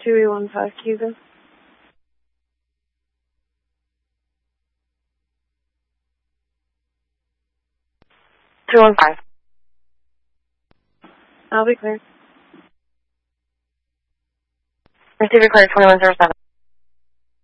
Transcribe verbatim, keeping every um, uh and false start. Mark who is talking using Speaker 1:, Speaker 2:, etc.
Speaker 1: two eight one five Cuba.
Speaker 2: two one five.
Speaker 1: I'll be clear.
Speaker 2: Receiver clear twenty-one zero seven.